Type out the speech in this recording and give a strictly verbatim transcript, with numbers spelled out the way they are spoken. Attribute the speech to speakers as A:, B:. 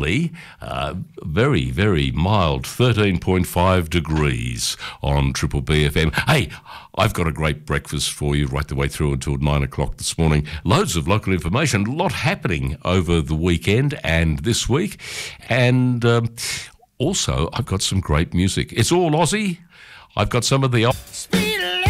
A: currently uh, very, very mild, thirteen point five degrees on Triple B F M. Hey, I've got a great breakfast for you right the way through until nine o'clock this morning. Loads of local information, a lot happening over the weekend and this week. And um, also, I've got some great music. It's all Aussie. I've got some of the...